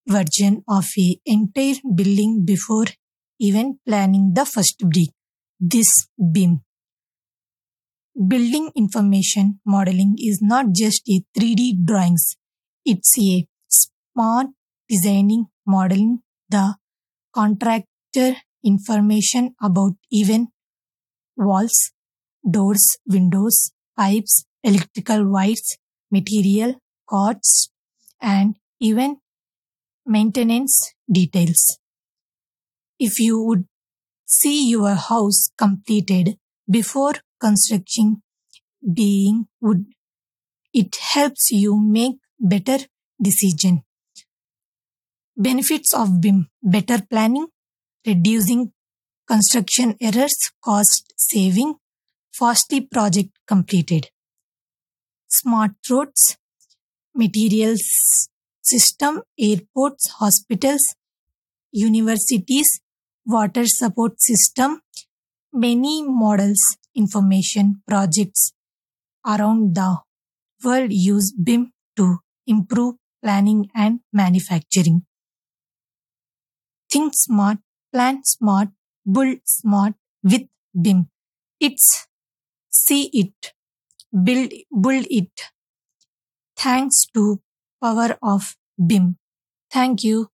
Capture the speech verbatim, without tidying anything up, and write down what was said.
version of a entire building before even planning the first brick. This BIM, Building Information Modeling, is not just a three D drawings. It's a smart designing modeling the contractor information about even walls, doors, windows, pipes, electrical wires, material, costs, and even maintenance details. If you would see your house completed before construction being would it helps you make better decision. Benefits of BIM: better planning, reducing construction errors, cost saving, fastly project completed. Smart roads, materials system, airports, hospitals, universities, water support system. Many models information projects around the world use BIM to improve planning and manufacturing. Think smart, plan smart, build smart with BIM. It's see it, build build it. Thanks to power of BIM. Thank you.